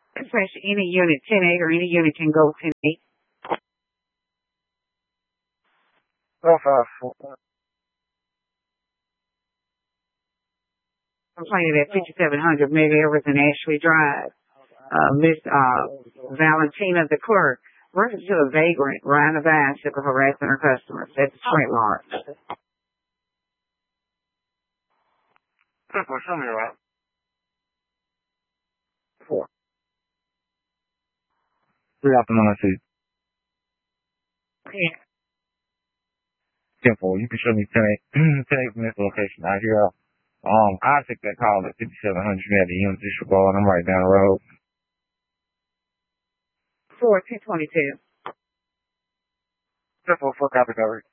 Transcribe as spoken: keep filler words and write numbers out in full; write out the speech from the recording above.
Especially any unit, ten eight or any unit can go ten eight. Four five four. I'm playing it at fifty-seven hundred Maybe Everton Ashley Drive. Uh, Miss uh, Valentina, the clerk, runs into a vagrant riding a bicycle harassing her customers at the Sprint Mart. Show me around. Four. Three afternoon, I see. Yeah. Simple. You can show me ten eight, ten eight from this location out here. Um, I'll take that call at fifty-seven hundred. You have the unit disregard. I'm right down the road. Four, two twenty-two. Simple, full copy coverage.